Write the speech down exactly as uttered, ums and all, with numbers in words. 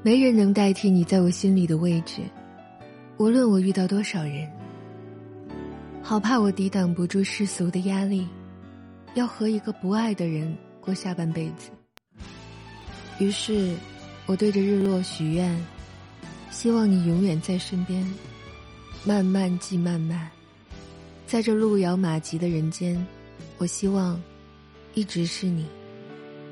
没人能代替你在我心里的位置，无论我遇到多少人。好怕我抵挡不住世俗的压力，要和一个不爱的人过下半辈子。于是我对着日落许愿，希望你永远在身边，漫漫即漫漫，在这路遥马急的人间，我希望一直是你。